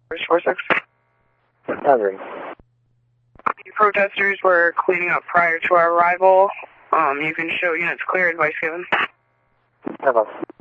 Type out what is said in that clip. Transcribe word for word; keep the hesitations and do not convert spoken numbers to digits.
four six. Covering. The protesters were cleaning up prior to our arrival. Um, you can show units clear, advice given. Have a